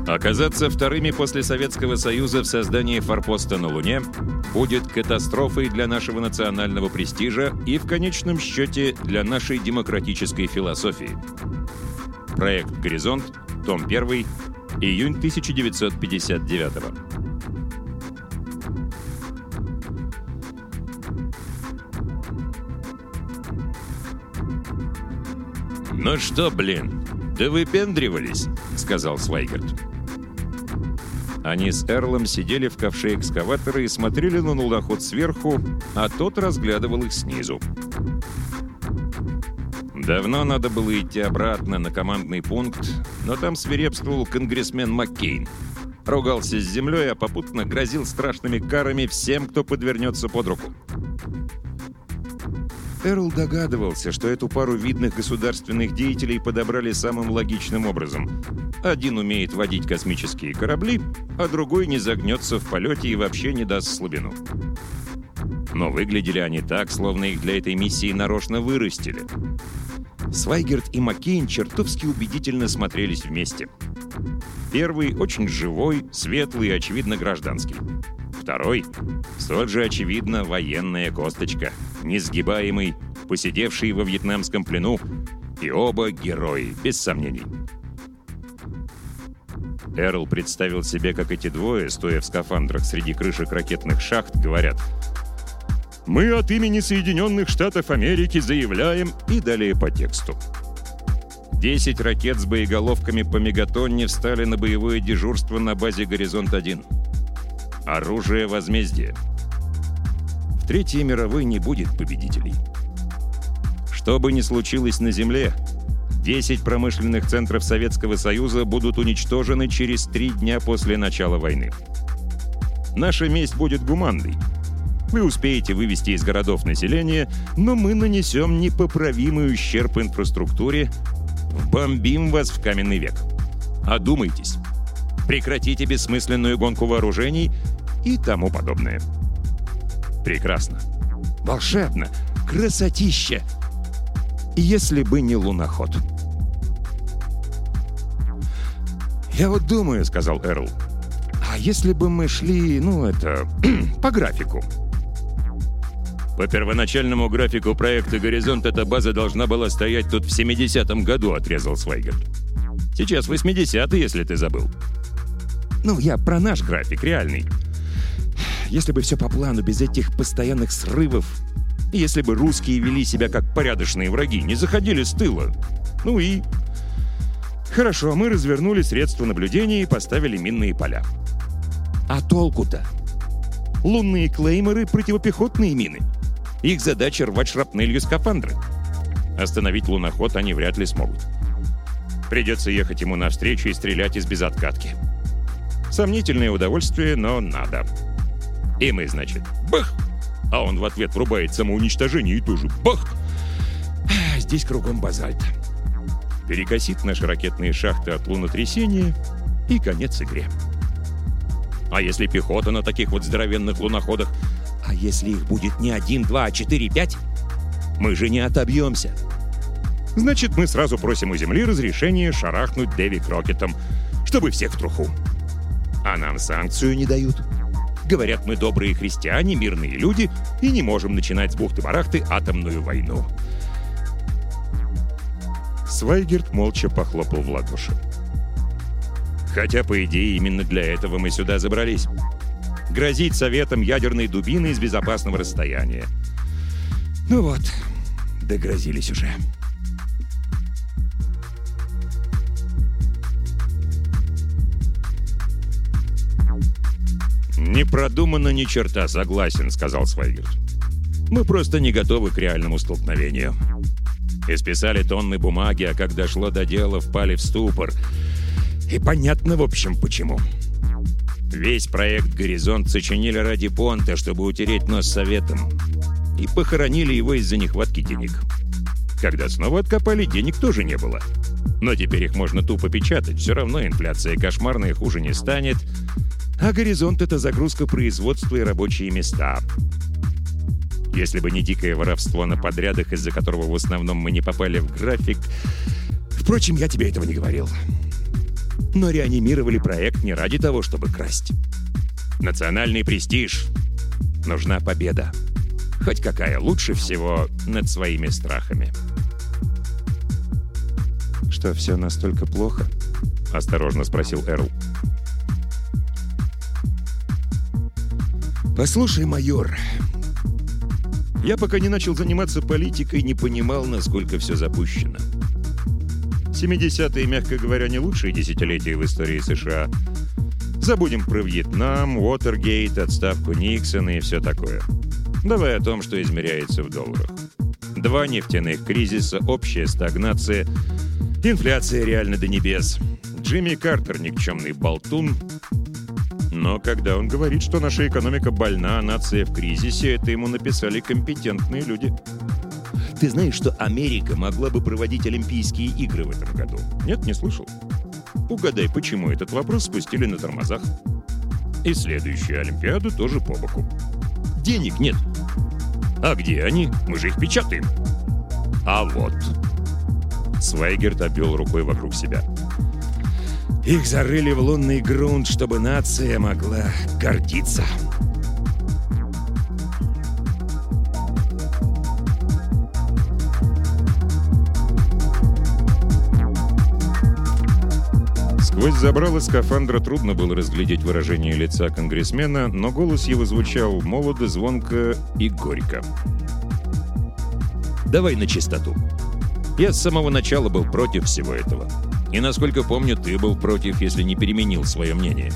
Оказаться вторыми после Советского Союза в создании форпоста на Луне будет катастрофой для нашего национального престижа и, в конечном счете, для нашей демократической философии. Проект «Горизонт», том 1, июнь 1959. «Ну что, блин, да выпендривались», — сказал Свайгард. Они с Эрлом сидели в ковше экскаватора и смотрели на луноход сверху, а тот разглядывал их снизу. Давно надо было идти обратно на командный пункт, но там свирепствовал конгрессмен Маккейн. Ругался с землей, а попутно грозил страшными карами всем, кто подвернется под руку. Эрл догадывался, что эту пару видных государственных деятелей подобрали самым логичным образом. Один умеет водить космические корабли, а другой не загнется в полете и вообще не даст слабину. Но выглядели они так, словно их для этой миссии нарочно вырастили. Свайгард и Маккейн чертовски убедительно смотрелись вместе. Первый очень живой, светлый и, очевидно, гражданский. Второй — столь же, очевидно, военная косточка, несгибаемый, посидевший во вьетнамском плену, и оба герои, без сомнений. Эрл представил себе, как эти двое, стоя в скафандрах среди крышек ракетных шахт, говорят: «Мы от имени Соединенных Штатов Америки заявляем», и далее по тексту. 10 ракет с боеголовками по мегатонне встали на боевое дежурство на базе «Горизонт-1». Оружие возмездия. В Третьей мировой не будет победителей. Что бы ни случилось на Земле, 10 промышленных центров Советского Союза будут уничтожены через 3 дня после начала войны. Наша месть будет гуманной. Вы успеете вывести из городов население, но мы нанесем непоправимый ущерб инфраструктуре, вбомбим вас в каменный век. Одумайтесь. Прекратите бессмысленную гонку вооружений и тому подобное. Прекрасно. Волшебно. Красотища. Если бы не луноход. «Я вот думаю», — сказал Эрл, «а если бы мы шли, по графику?» «По первоначальному графику проекта «Горизонт» эта база должна была стоять тут в 70-м году», — отрезал Свайгард. «Сейчас 80-й, если ты забыл». Я про наш график, реальный. Если бы все по плану, без этих постоянных срывов, если бы русские вели себя как порядочные враги, не заходили с тыла. Хорошо, мы развернули средства наблюдения и поставили минные поля. А толку-то? Лунные клейморы — противопехотные мины. Их задача — рвать шрапнелью скафандры. Остановить луноход они вряд ли смогут. Придется ехать ему навстречу и стрелять из безоткатки. Сомнительное удовольствие, но надо. И мы, значит, бах! А он в ответ врубает самоуничтожение и тоже бах! Здесь кругом базальт. Перекосит наши ракетные шахты от лунотрясения, и конец игре. А если пехота на таких вот здоровенных луноходах? А если их будет не 1, 2, а 4, 5? Мы же не отобьемся. Значит, мы сразу просим у Земли разрешения шарахнуть Дэви Крокетом, чтобы всех в труху. А нам санкцию не дают. Говорят, мы добрые христиане, мирные люди, и не можем начинать с бухты-барахты атомную войну. Свайгард молча похлопал в ладоши. Хотя, по идее, именно для этого мы сюда забрались. Грозить советом ядерной дубиной с безопасного расстояния. Догрозились уже. «Не продумано ни черта, согласен», — сказал Свайгард. «Мы просто не готовы к реальному столкновению. Исписали тонны бумаги, а когда шло до дела, впали в ступор. И понятно, в общем, почему. Весь проект «Горизонт» сочинили ради понта, чтобы утереть нос советом. И похоронили его из-за нехватки денег. Когда снова откопали, денег тоже не было. Но теперь их можно тупо печатать, все равно инфляция кошмарная, хуже не станет. А «Горизонт» — это загрузка производства и рабочие места. Если бы не дикое воровство на подрядах, из-за которого в основном мы не попали в график... Впрочем, я тебе этого не говорил. Но реанимировали проект не ради того, чтобы красть. Национальный престиж. Нужна победа. Хоть какая, лучше всего над своими страхами. «Что, все настолько плохо?» — осторожно спросил Эрл. «Послушай, майор, я пока не начал заниматься политикой, не понимал, насколько все запущено. 70-е, мягко говоря, не лучшие десятилетия в истории США. Забудем про Вьетнам, Уотергейт, отставку Никсона и все такое. Давай о том, что измеряется в долларах. 2 нефтяных кризиса, общая стагнация, инфляция реально до небес. Джимми Картер — никчемный болтун. Но когда он говорит, что наша экономика больна, а нация в кризисе, это ему написали компетентные люди. Ты знаешь, что Америка могла бы проводить Олимпийские игры в этом году? Нет, не слышал? Угадай, почему этот вопрос спустили на тормозах. И следующую Олимпиаду тоже по боку. Денег нет. А где они? Мы же их печатаем. А вот. Свайгерт обвел рукой вокруг себя. Их зарыли в лунный грунт, чтобы нация могла гордиться. Сквозь забрало скафандра трудно было разглядеть выражение лица конгрессмена, но голос его звучал молодо, звонко и горько. «Давай на чистоту. Я с самого начала был против всего этого. И, насколько помню, ты был против, если не переменил свое мнение».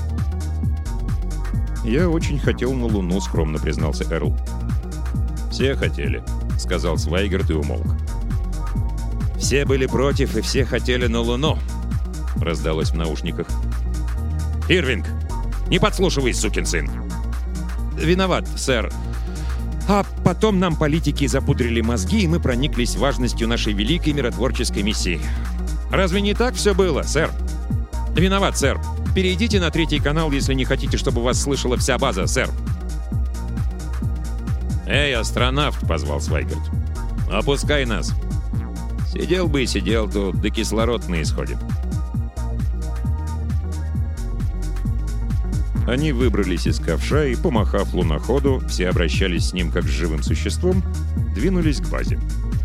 «Я очень хотел на Луну», — скромно признался Эрл. «Все хотели», — сказал Свайгерт и умолк. «Все были против, и все хотели на Луну», — раздалось в наушниках. «Ирвинг, не подслушивай, сукин сын!» «Виноват, сэр. А потом нам политики запудрили мозги, и мы прониклись важностью нашей великой миротворческой миссии. Разве не так все было, сэр?» «Виноват, сэр. Перейдите на 3-й канал, если не хотите, чтобы вас слышала вся база, сэр». «Эй, астронавт!» — позвал Свайгерт. «Опускай нас. Сидел бы и сидел тут, да кислород на исходе». Они выбрались из ковша и, помахав луноходу, все обращались с ним как с живым существом, двинулись к базе.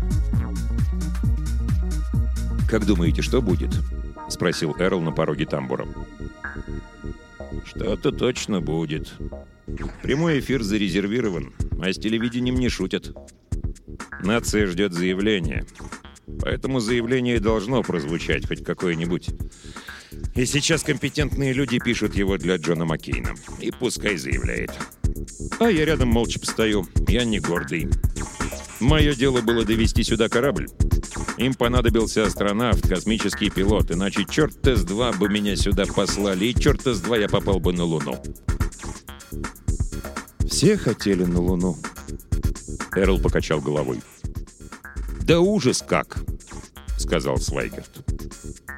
«Как думаете, что будет?» — спросил Эрл на пороге тамбура. «Что-то точно будет. Прямой эфир зарезервирован, а с телевидением не шутят. Нация ждет заявления, поэтому заявление должно прозвучать хоть какое-нибудь. И сейчас компетентные люди пишут его для Джона Маккейна. И пускай заявляет. А я рядом молча постою. Я не гордый. Мое дело было довести сюда корабль. Им понадобился астронавт, космический пилот, иначе черт С-2 бы меня сюда послали, и черт С-2 я попал бы на Луну». «Все хотели на Луну», — Эрл покачал головой. «Да ужас как!» — сказал Свайгерт.